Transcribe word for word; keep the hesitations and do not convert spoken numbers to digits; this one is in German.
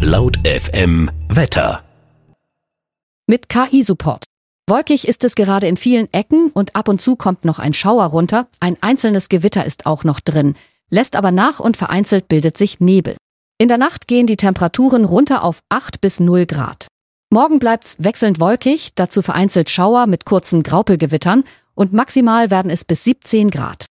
Laut F M Wetter. Mit K I-Support. Wolkig ist es gerade in vielen Ecken und ab und zu kommt noch ein Schauer runter. Ein einzelnes Gewitter ist auch noch drin, lässt aber nach und vereinzelt bildet sich Nebel. In der Nacht gehen die Temperaturen runter auf acht bis null Grad. Morgen bleibt's wechselnd wolkig, dazu vereinzelt Schauer mit kurzen Graupelgewittern und maximal werden es bis siebzehn Grad.